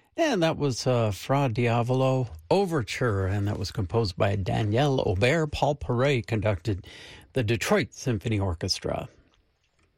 And that was Fra Diavolo Overture, and that was composed by Danielle Aubert. Paul Paray conducted the Detroit Symphony Orchestra.